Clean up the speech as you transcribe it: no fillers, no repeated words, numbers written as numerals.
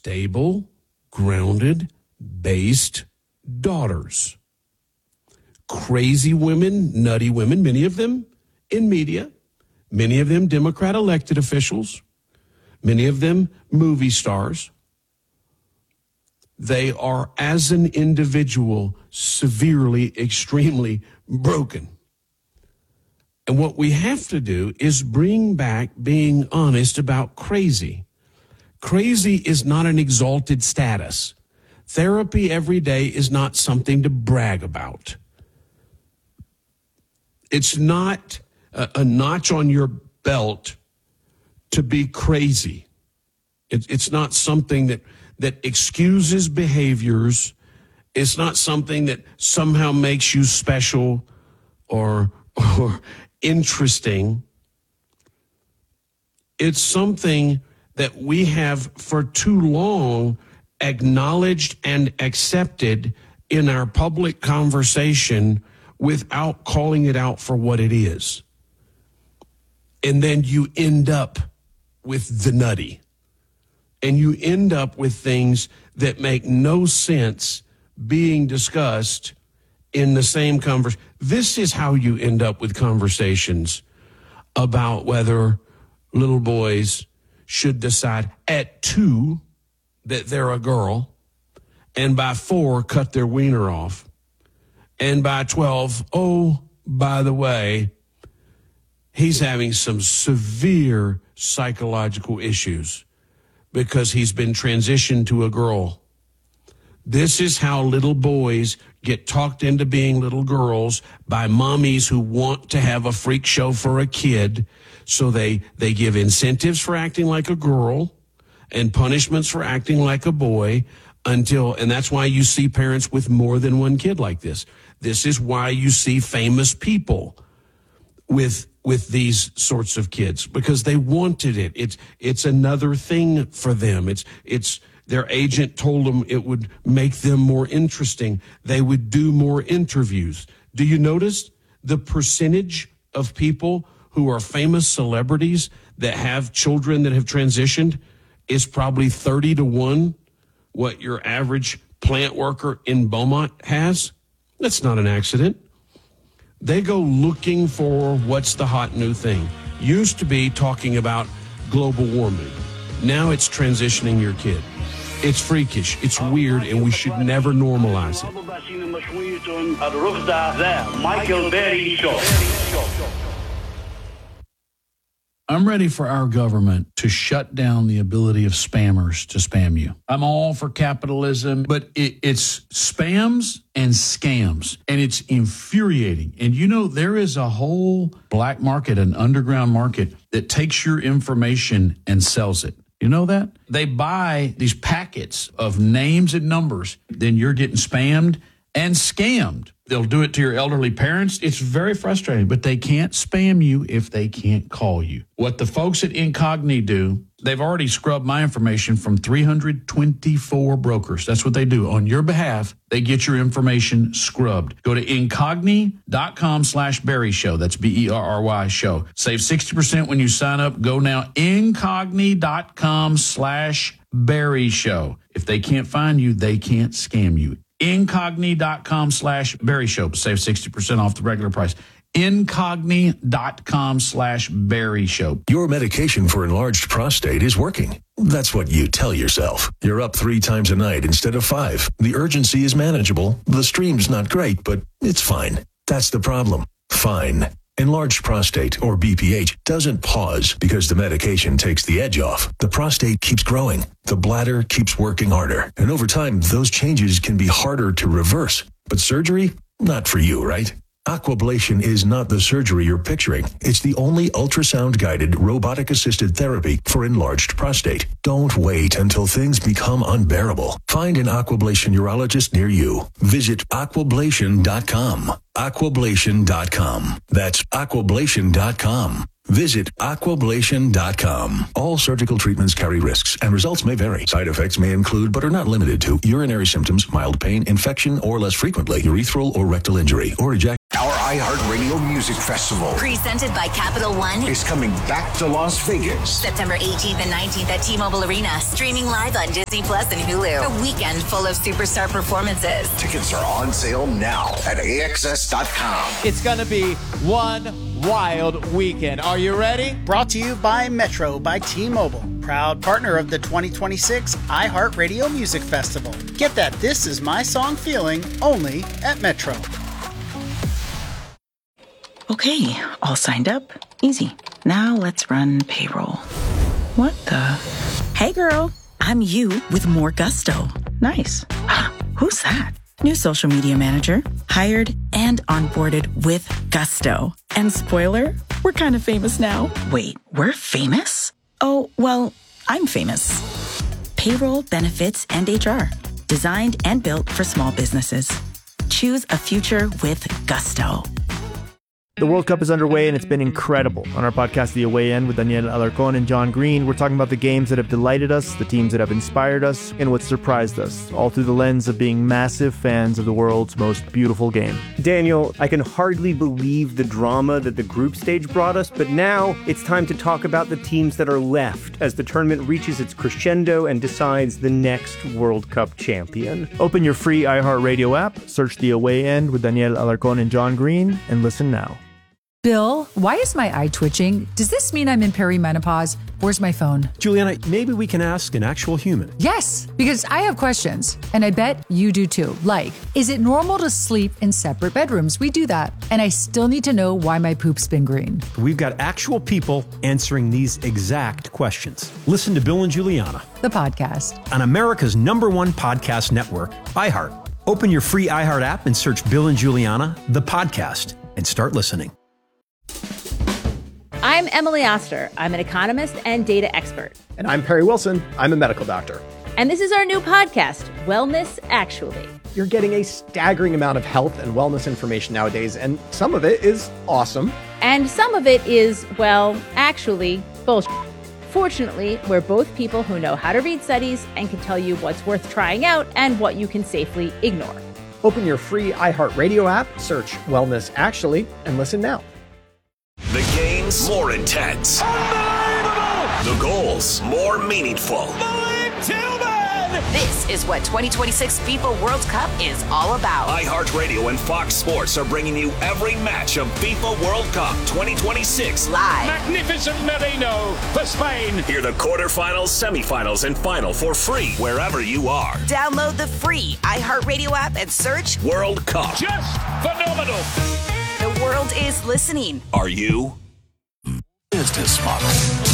stable, grounded, based daughters. Crazy women, nutty women, many of them in media, many of them Democrat elected officials, many of them movie stars. They are, as an individual, severely, extremely broken. And what we have to do is bring back being honest about crazy. Crazy is not an exalted status. Therapy every day is not something to brag about. It's not a notch on your belt to be crazy. It's not something that excuses behaviors. It's not something that somehow makes you special or interesting. It's something that we have for too long acknowledged and accepted in our public conversation without calling it out for what it is. And then you end up with the nutty. And you end up with things that make no sense being discussed in the same conversation. This is how you end up with conversations about whether little boys should decide at 2 that they're a girl, and by 4 cut their wiener off, and by 12, oh, by the way, he's having some severe psychological issues because he's been transitioned to a girl. This is how little boys get talked into being little girls by mommies who want to have a freak show for a kid. So they give incentives for acting like a girl and punishments for acting like a boy and that's why you see parents with more than one kid like this. This is why you see famous people with these sorts of kids, because they wanted it. It's another thing for them. It's their agent told them it would make them more interesting. They would do more interviews. Do you notice the percentage of people who are famous celebrities that have children that have transitioned is probably 30-1 what your average plant worker in Beaumont has? That's not an accident. They go looking for what's the hot new thing. Used to be talking about global warming. Now it's transitioning your kid. It's freakish, it's weird, and we should never normalize it. Michael Berry Show. I'm ready for our government to shut down the ability of spammers to spam you. I'm all for capitalism, but it's spams and scams, and it's infuriating. And you know, there is a whole black market, an underground market that takes your information and sells it. You know that? They buy these packets of names and numbers, then you're getting spammed and scammed. They'll do it to your elderly parents. It's very frustrating, but they can't spam you if they can't call you. What the folks at Incogni do, they've already scrubbed my information from 324 brokers. That's what they do. On your behalf, they get your information scrubbed. Go to incogni.com/Berry Show. That's BERRY show. Save 60% when you sign up. Go now, incogni.com/Berry Show. If they can't find you, they can't scam you. Incogni.com/Berry Show. Save 60% off the regular price. Incogni.com/Berry Show. Your medication for enlarged prostate is working. That's what you tell yourself. You're up 3 times a night instead of 5. The urgency is manageable. The stream's not great, but it's fine. That's the problem. Fine. Enlarged prostate, or BPH, doesn't pause because the medication takes the edge off. The prostate keeps growing. The bladder keeps working harder. And over time, those changes can be harder to reverse. But surgery? Not for you, right? Aquablation is not the surgery you're picturing. It's the only ultrasound-guided, robotic-assisted therapy for enlarged prostate. Don't wait until things become unbearable. Find an Aquablation urologist near you. Visit aquablation.com. Aquablation.com. That's aquablation.com. Visit aquablation.com. All surgical treatments carry risks, and results may vary. Side effects may include, but are not limited to, urinary symptoms, mild pain, infection, or less frequently, urethral or rectal injury, or ejaculation. Our iHeartRadio Music Festival Presented by Capital One. is coming back to Las Vegas. September 18th and 19th at T-Mobile Arena. Streaming live on Disney Plus and Hulu. A weekend full of superstar performances. Tickets are on sale now at AXS.com. It's going to be one wild weekend. Are you ready? Brought to you by Metro by T-Mobile, proud partner of the 2026 iHeartRadio Music Festival. Get that This Is My Song feeling only at Metro. Okay, all signed up. Easy. Now let's run payroll. What the? Hey girl, I'm you with more gusto. Nice. Who's that? New social media manager, hired and onboarded with gusto. And spoiler, we're kind of famous now. Wait, we're famous? Oh, well, I'm famous. Payroll, benefits, and HR. Designed and built for small businesses. Choose a future with gusto. The World Cup is underway and it's been incredible. On our podcast, The Away End, with Daniel Alarcón and John Green, we're talking about the games that have delighted us, the teams that have inspired us, and what surprised us, all through the lens of being massive fans of the world's most beautiful game. Daniel, I can hardly believe the drama that the group stage brought us, but now it's time to talk about the teams that are left as the tournament reaches its crescendo and decides the next World Cup champion. Open your free iHeartRadio app, search The Away End with Daniel Alarcón and John Green, and listen now. Bill, why is my eye twitching? Does this mean I'm in perimenopause? Where's my phone? Juliana, maybe we can ask an actual human. Yes, because I have questions, and I bet you do too. Like, is it normal to sleep in separate bedrooms? We do that. And I still need to know why my poop's been green. We've got actual people answering these exact questions. Listen to Bill and Juliana, The podcast. on America's #1 podcast network, iHeart. Open your free iHeart app and search Bill and Juliana, the podcast, and start listening. I'm Emily Oster. I'm an economist and data expert. And I'm Perry Wilson. I'm a medical doctor. And this is our new podcast, Wellness Actually. You're getting a staggering amount of health and wellness information nowadays, and some of it is awesome. And some of it is, well, actually, bullshit. Fortunately, we're both people who know how to read studies and can tell you what's worth trying out and what you can safely ignore. Open your free iHeartRadio app, search Wellness Actually, and listen now. The games more intense. Unbelievable! The goals more meaningful. This is what 2026 FIFA World Cup is all about. iHeartRadio and Fox Sports are bringing you every match of FIFA World Cup 2026 Live. Magnificent Merino for Spain. Hear the quarterfinals, semifinals, and final for free wherever you are. Download the free iHeartRadio app and search World Cup. Just phenomenal. The world is listening. Are you? Business model.